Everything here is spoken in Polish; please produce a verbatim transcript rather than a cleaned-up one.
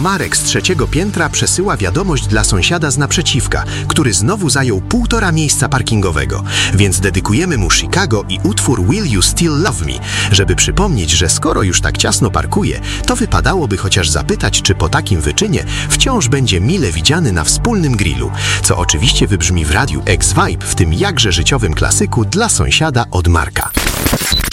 Marek z trzeciego piętra przesyła wiadomość dla sąsiada z naprzeciwka, który znowu zajął półtora miejsca parkingowego, więc dedykujemy mu Chicago i utwór Will You Still Love Me, żeby przypomnieć, że skoro już tak ciasno parkuje, to wypadałoby chociaż zapytać, czy po takim wyczynie wciąż będzie mile widziany na wspólnym grillu, co oczywiście wybrzmi w radiu X-Vibe w tym jakże życiowym klasyku dla sąsiada od Marka.